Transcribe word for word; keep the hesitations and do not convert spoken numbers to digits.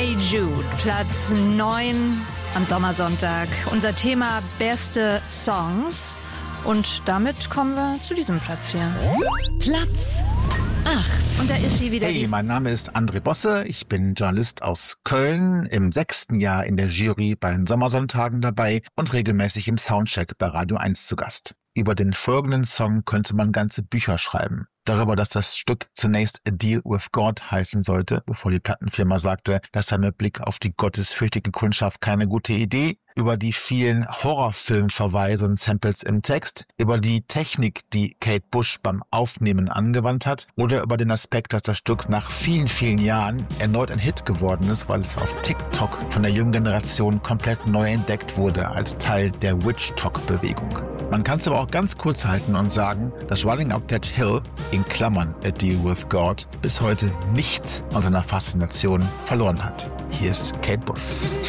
Hey Jude, Platz neun am Sommersonntag. Unser Thema beste Songs. Und damit kommen wir zu diesem Platz hier. Platz acht. Und da ist sie wieder. Hey, die mein Name ist André Bosse. Ich bin Journalist aus Köln, im sechsten Jahr in der Jury bei den Sommersonntagen dabei und regelmäßig im Soundcheck bei Radio eins zu Gast. Über den folgenden Song könnte man ganze Bücher schreiben. Darüber, dass das Stück zunächst A Deal with God heißen sollte, bevor die Plattenfirma sagte, das sei mit Blick auf die gottesfürchtige Kundschaft keine gute Idee. Über die vielen Horrorfilmverweise und Samples im Text, über die Technik, die Kate Bush beim Aufnehmen angewandt hat, oder über den Aspekt, dass das Stück nach vielen, vielen Jahren erneut ein Hit geworden ist, weil es auf TikTok von der jungen Generation komplett neu entdeckt wurde als Teil der Witch-Talk-Bewegung. Man kann es aber auch ganz kurz halten und sagen, dass Running Up That Hill, in Klammern A Deal with God, bis heute nichts an seiner Faszination verloren hat. Hier ist Kate Bush.